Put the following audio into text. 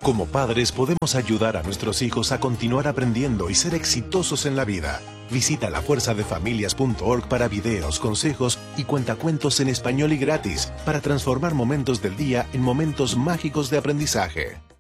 Como padres podemos ayudar a nuestros hijos a continuar aprendiendo y ser exitosos en la vida. Visita lafuerzadefamilias.org para videos, consejos y cuentacuentos en español y gratis para transformar momentos del día en momentos mágicos de aprendizaje.